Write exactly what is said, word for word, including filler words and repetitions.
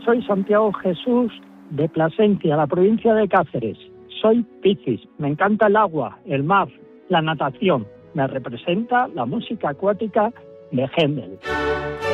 soy Santiago Jesús de Plasencia, la provincia de Cáceres. Soy Piscis, me encanta el agua, el mar, la natación. Me representa la música acuática de Händel.